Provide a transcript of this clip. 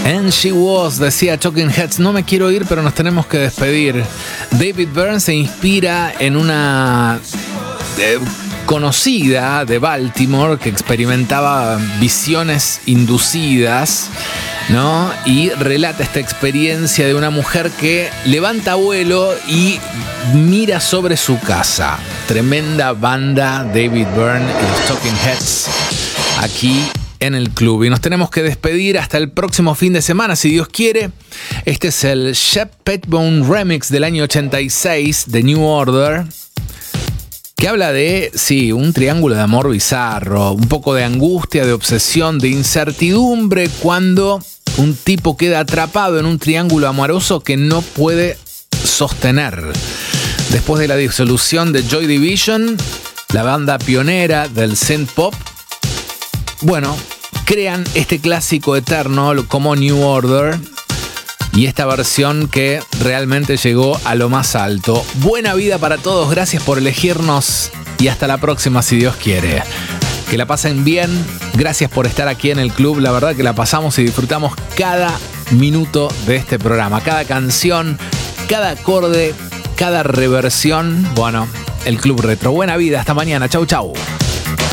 And She Was, decía Talking Heads. No me quiero ir, pero nos tenemos que despedir. David Byrne se inspira en una conocida de Baltimore que experimentaba visiones inducidas, ¿no? Y relata esta experiencia de una mujer que levanta vuelo y mira sobre su casa. Tremenda banda, David Byrne y los Talking Heads, aquí en el club. Y nos tenemos que despedir hasta el próximo fin de semana, si Dios quiere. Este es el Shep Pettibone Remix del año 86 de New Order, que habla de, sí, un triángulo de amor bizarro, un poco de angustia, de obsesión, de incertidumbre cuando un tipo queda atrapado en un triángulo amoroso que no puede sostener. Después de la disolución de Joy Division, la banda pionera del synth pop, bueno, crean este clásico eterno como New Order y esta versión que realmente llegó a lo más alto. Buena vida para todos, gracias por elegirnos y hasta la próxima si Dios quiere. Que la pasen bien, gracias por estar aquí en el club, la verdad que la pasamos y disfrutamos cada minuto de este programa, cada canción, cada acorde, cada reversión. Bueno, el Club Retro. Buena vida, hasta mañana, chau chau.